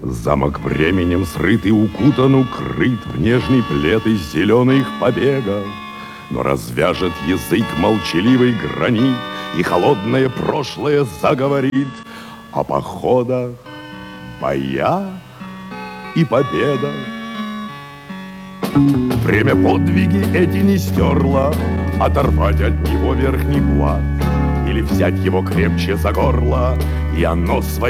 Замок временем срыт и укутан, укрыт в нежный плед из зеленых побегов. Но развяжет язык молчаливый гранит, и холодное прошлое заговорит о походах, боях и победах. Время подвиги эти не стерло, оторвать от него верхний плат или взять его крепче за горло, и оно своим